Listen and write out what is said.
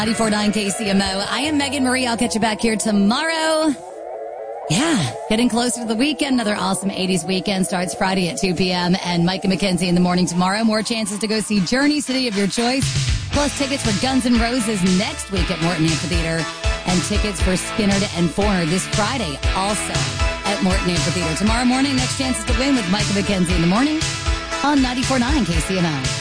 94.9 KCMO. I am Megan Marie. I'll catch you back here tomorrow. Yeah, getting closer to the weekend. Another awesome 80s weekend starts Friday at 2 p.m. And Mike and Mackenzie in the morning tomorrow. More chances to go see Journey, City of your choice. Plus tickets for Guns N' Roses next week at Morton Amphitheater. And tickets for Skynyrd and Foreigner this Friday also at Morton Amphitheater. Tomorrow morning, next chances to win with Mike and Mackenzie in the morning on 94.9 KCMO.